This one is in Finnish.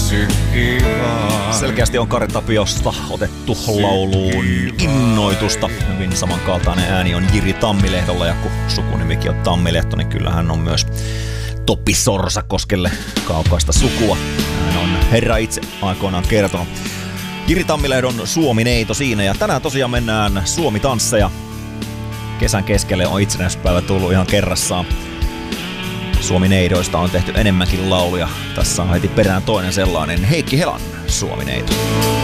Selkeästi on Kari Tapiosta otettu lauluun innoitusta. Hyvin samankaltainen ääni on Jiri Tammilehdolla, ja kun sukunimikin on Tammilehto, niin kyllähän on myös Topi Sorsakoskelle kaukaista sukua. Hän on herra itse aikoinaan kertonut. Jiri Tammilehdon Suomi-neito siinä, ja tänään tosiaan mennään Suomi-tansseja. Kesän keskelle on itsenäisyyspäivä tullut ihan kerrassaan. Suomi-neidoista on tehty enemmänkin lauluja. Tässä on heti perään toinen sellainen, Heikki Helan Suomi-neito.